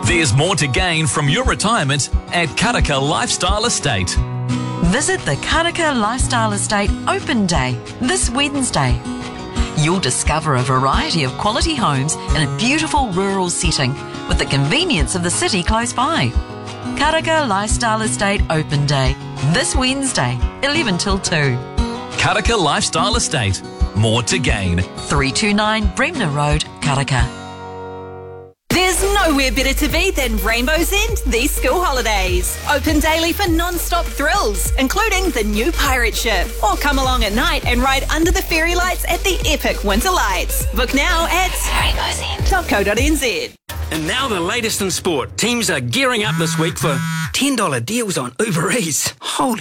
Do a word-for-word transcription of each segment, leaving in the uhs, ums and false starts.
There's more to gain from your retirement at Karaka Lifestyle Estate. Visit the Karaka Lifestyle Estate Open Day this Wednesday. You'll discover a variety of quality homes in a beautiful rural setting with the convenience of the city close by. Karaka Lifestyle Estate Open Day this Wednesday, eleven till two. Karaka Lifestyle Estate. More to gain. three two nine Bremner Road, Karaka. There's nowhere better to be than Rainbow's End these school holidays. Open daily for non-stop thrills, including the new pirate ship. Or come along at night and ride under the fairy lights at the epic winter lights. Book now at rainbows end dot co dot n z. And now the latest in sport. Teams are gearing up this week for ten dollar deals on Uber Eats. Holy...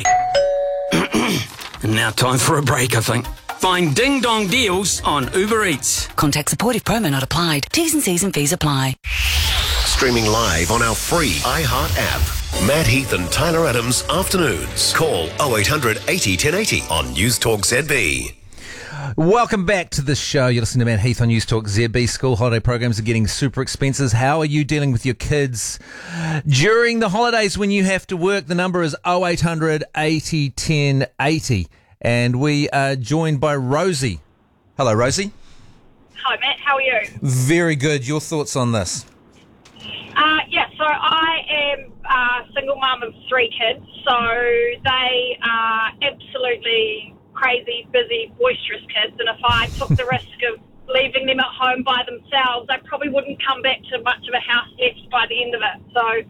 And now time for a break, I think. Find Ding Dong deals on Uber Eats. Contact supportive promo not applied. T's and C's and fees apply. Streaming live on our free iHeart app. Matt Heath and Tyler Adams Afternoons. Call oh eight hundred eighty ten eighty on News Talk Z B. Welcome back to the show. You're listening to Matt Heath on News Talk Z B. School holiday programs are getting super expensive. How are you dealing with your kids during the holidays when you have to work? The number is oh eight hundred eighty ten eighty. And we are joined by Rosie. Hello, Rosie. Hi, Matt. How are you? Very good. Your thoughts on this? Uh, yeah, so I am a single mum of three kids. So they are absolutely crazy, busy, boisterous kids. And if I took the risk of leaving them at home by themselves, they probably wouldn't come back to much of a house left by the end of it. So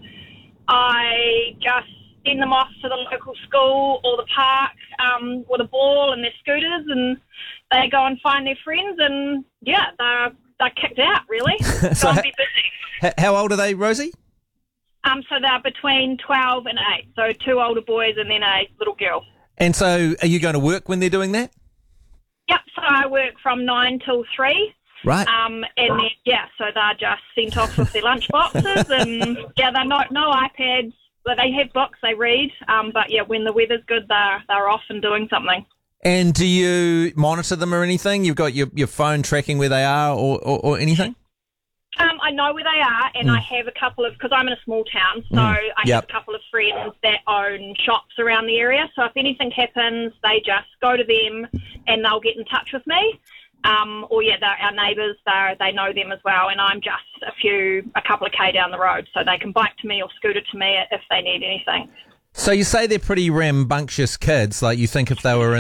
I just send them off to the local school or the park um, with a ball and their scooters, and they go and find their friends, and yeah, they're, they're kicked out, really. So Go and be busy. How old are they, Rosie? Um, so they're between twelve and eight, so two older boys and then a little girl. And so are you going to work when they're doing that? Yep, so I work from nine till three. Right. Um, and then, yeah, so they're just sent off with their lunch boxes, and yeah, they're not, no iPads. Well, they have books, they read, um, but yeah, when the weather's good, they're, they're off and doing something. And do you monitor them or anything? You've got your, your phone tracking where they are or, or, or anything? Um, I know where they are, and Mm. I have a couple of, because I'm in a small town, so Mm. I Yep. have a couple of friends that own shops around the area, so if anything happens, they just go to them and they'll get in touch with me. Um, or yeah, they're our neighbours, they they know them as well, and I'm just a few, a couple of K down the road, so they can bike to me or scooter to me if they need anything. So you say they're pretty rambunctious kids, like you think if they were